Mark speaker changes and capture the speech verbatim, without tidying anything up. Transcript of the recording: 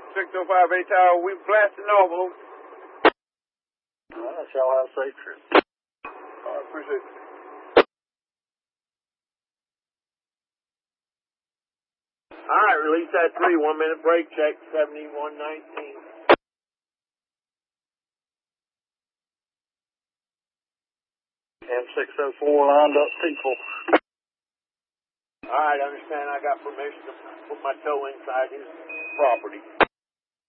Speaker 1: six oh five A Tower, we blasting off. Over.
Speaker 2: All right, y'all have a safe trip.
Speaker 1: All right, appreciate it.
Speaker 2: All right, release that three. One minute break. Check seventy-one nineteen. M six oh four lined up people. All right, understand. I got permission to put my toe inside his property.